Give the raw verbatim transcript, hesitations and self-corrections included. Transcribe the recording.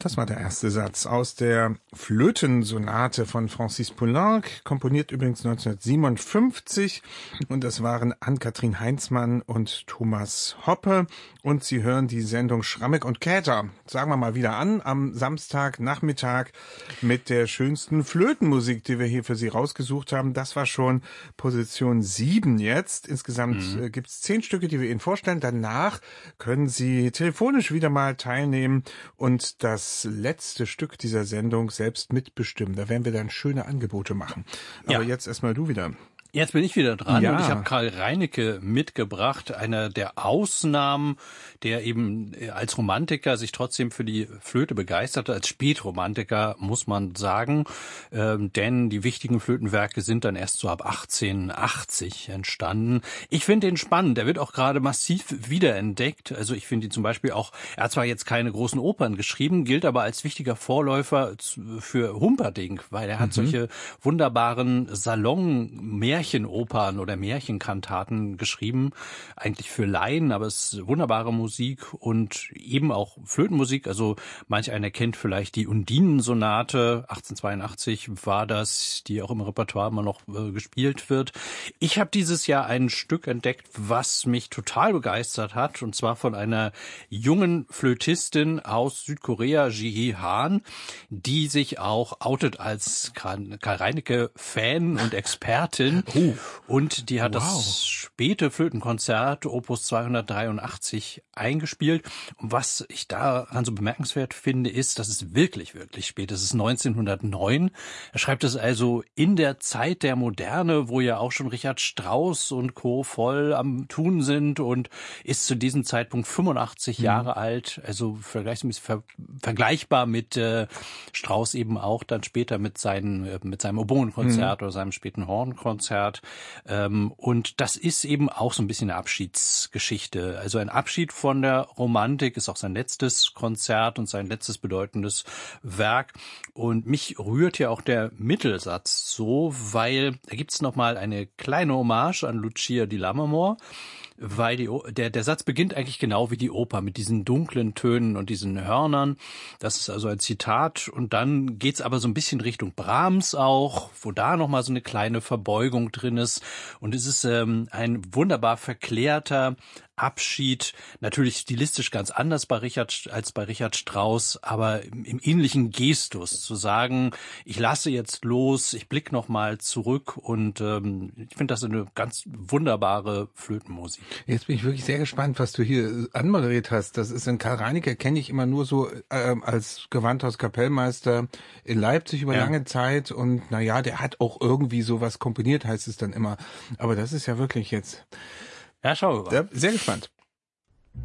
Das war der erste Satz aus der Flötensonate von Francis Poulenc, komponiert übrigens neunzehnhundertsiebenundfünfzig. Und das waren Ann-Kathrin Heinzmann und Thomas Hoppe. Und Sie hören die Sendung Schrammeck und Käther, sagen wir mal wieder an, am Samstagnachmittag mit der schönsten Flötenmusik, die wir hier für Sie rausgesucht haben. Das war schon Position sieben jetzt. Insgesamt mhm. äh, gibt es zehn Stücke, die wir Ihnen vorstellen. Danach können Sie telefonisch wieder mal teilnehmen und das letzte Stück dieser Sendung selbst mitbestimmen. Da werden wir dann schöne Angebote machen. Aber ja. Jetzt erstmal du wieder. Jetzt bin ich wieder dran ja. und ich habe Karl Reinecke mitgebracht, einer der Ausnahmen, der eben als Romantiker sich trotzdem für die Flöte begeisterte, als Spätromantiker muss man sagen, ähm, denn die wichtigen Flötenwerke sind dann erst so ab achtzehnhundertachtzig entstanden. Ich finde ihn spannend, er wird auch gerade massiv wiederentdeckt, also ich finde ihn zum Beispiel auch, er hat zwar jetzt keine großen Opern geschrieben, gilt aber als wichtiger Vorläufer für Humperdinck, weil er hat mhm. solche wunderbaren Salon-Märchen Märchenopern oder Märchenkantaten geschrieben, eigentlich für Laien, aber es ist wunderbare Musik und eben auch Flötenmusik. Also manch einer kennt vielleicht die Undinen-Sonate, achtzehnhundertzweiundachtzig war das, die auch im Repertoire immer noch äh, gespielt wird. Ich habe dieses Jahr ein Stück entdeckt, was mich total begeistert hat, und zwar von einer jungen Flötistin aus Südkorea, Ji-hee Han, die sich auch outet als Karl Reinecke-Fan und Expertin. Oh. Und die hat wow. das späte Flötenkonzert Opus zweihundertdreiundachtzig eingespielt. Und was ich daran so bemerkenswert finde, ist, dass es wirklich, wirklich spät ist. Es ist neunzehnhundertneun. Er schreibt es also in der Zeit der Moderne, wo ja auch schon Richard Strauss und Co. voll am Tun sind, und ist zu diesem Zeitpunkt fünfundachtzig mhm. Jahre alt. Also vergleichsweise ver- vergleichbar mit äh, Strauss eben auch dann später mit, seinen, äh, mit seinem Oboenkonzert mhm. oder seinem späten Hornkonzert. Ähm, und das ist eben auch so ein bisschen eine Abschiedsgeschichte. Also ein Abschied von der Romantik, ist auch sein letztes Konzert und sein letztes bedeutendes Werk. Und mich rührt ja auch der Mittelsatz so, weil da gibt's noch mal eine kleine Hommage an Lucia di Lammermoor. Weil die, der, der Satz beginnt eigentlich genau wie die Oper, mit diesen dunklen Tönen und diesen Hörnern. Das ist also ein Zitat. Und dann geht's aber so ein bisschen Richtung Brahms auch, wo da nochmal so eine kleine Verbeugung drin ist. Und es ist ähm, ein wunderbar verklärter Abschied, natürlich stilistisch ganz anders bei Richard als bei Richard Strauss, aber im, im ähnlichen Gestus, zu sagen, ich lasse jetzt los, ich blicke nochmal zurück, und ähm, ich finde das eine ganz wunderbare Flötenmusik. Jetzt bin ich wirklich sehr gespannt, was du hier anmoderiert hast. Das ist in Karl Reinecke, kenne ich immer nur so äh, als Gewandhauskapellmeister in Leipzig über ja. lange Zeit, und na ja, der hat auch irgendwie sowas komponiert, heißt es dann immer. Aber das ist ja wirklich jetzt... Ja, schau mal. Sehr gespannt.